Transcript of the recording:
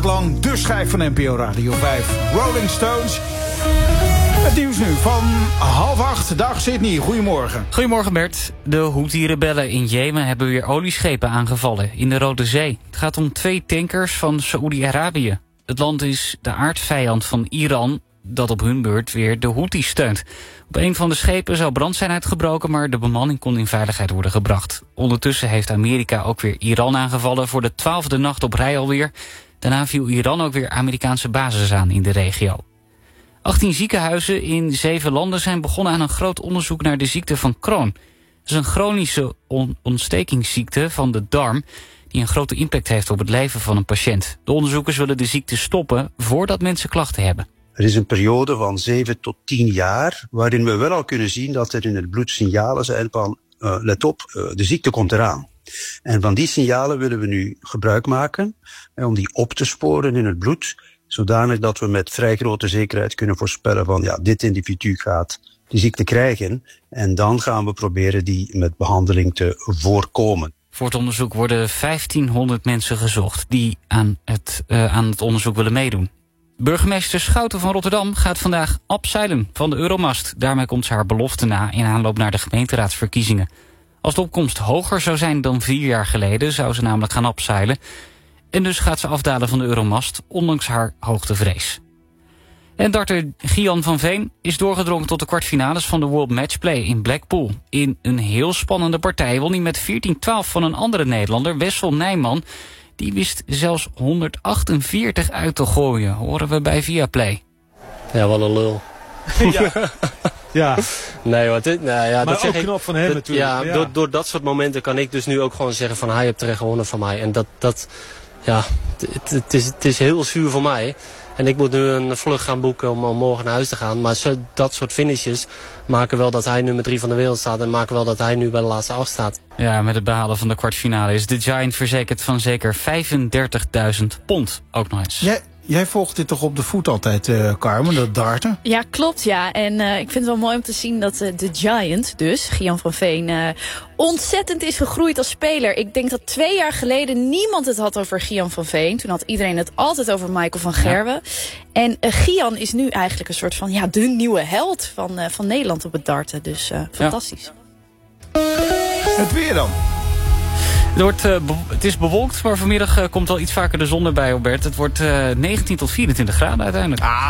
maand lang de schijf van NPO Radio 5. Rolling Stones. Het nieuws nu van 7:30. Dag Sydney, goedemorgen. Goedemorgen Bert. De Houthi-rebellen in Jemen hebben weer olieschepen aangevallen in de Rode Zee. Het gaat om 2 tankers van Saoedi-Arabië. Het land is de aardsvijand van Iran, dat op hun beurt weer de Houthis steunt. Op een van de schepen zou brand zijn uitgebroken, maar de bemanning kon in veiligheid worden gebracht. Ondertussen heeft Amerika ook weer Iran aangevallen voor de 12e nacht op rij alweer. Daarna viel Iran ook weer Amerikaanse bases aan in de regio. 18 ziekenhuizen in 7 landen zijn begonnen aan een groot onderzoek naar de ziekte van Crohn. Dat is een chronische ontstekingsziekte van de darm die een grote impact heeft op het leven van een patiënt. De onderzoekers willen de ziekte stoppen voordat mensen klachten hebben. Er is een periode van 7 tot 10 jaar waarin we wel al kunnen zien dat er in het bloed signalen zijn van let op, de ziekte komt eraan. En van die signalen willen we nu gebruik maken om die op te sporen in het bloed, zodanig dat we met vrij grote zekerheid kunnen voorspellen van ja, dit individu gaat die ziekte krijgen en dan gaan we proberen die met behandeling te voorkomen. Voor het onderzoek worden 1500 mensen gezocht die aan het onderzoek willen meedoen. Burgemeester Schouten van Rotterdam gaat vandaag abseilen van de Euromast. Daarmee komt ze haar belofte na in aanloop naar de gemeenteraadsverkiezingen. Als de opkomst hoger zou zijn dan 4 jaar geleden, zou ze namelijk gaan abseilen. En dus gaat ze afdalen van de Euromast, ondanks haar hoogtevrees. En darter Gian van Veen is doorgedrongen tot de kwartfinales van de World Matchplay in Blackpool. In een heel spannende partij won hij met 14-12 van een andere Nederlander, Wessel Nijman. Die wist zelfs 148 uit te gooien, horen we bij Viaplay. Ja, wat een lul. Ja. Nee hoor, maar dat ook zeg ik, knap van hem natuurlijk. Ja. Door dat soort momenten kan ik dus nu ook gewoon zeggen van hij heeft terecht gewonnen van mij. En het is heel zuur voor mij. En ik moet nu een vlucht gaan boeken om morgen naar huis te gaan. Maar dat soort finishes maken wel dat hij nummer 3 van de wereld staat. En maken wel dat hij nu bij de laatste 8 staat. Ja, met het behalen van de kwartfinale is de Giant verzekerd van zeker $35.000. Ook nog eens. Jij volgt dit toch op de voet altijd, Carmen, dat darten? Ja, klopt, ja. En ik vind het wel mooi om te zien dat de Giant, dus Gian van Veen, ontzettend is gegroeid als speler. Ik denk dat 2 jaar geleden niemand het had over Gian van Veen. Toen had iedereen het altijd over Michael van Gerwen. Ja. En Gian is nu eigenlijk een soort van de nieuwe held van Nederland op het darten. Dus fantastisch. Ja. Het weer dan? Het is bewolkt, maar vanmiddag komt wel iets vaker de zon erbij, Robert. Het wordt 19 tot 24 graden uiteindelijk.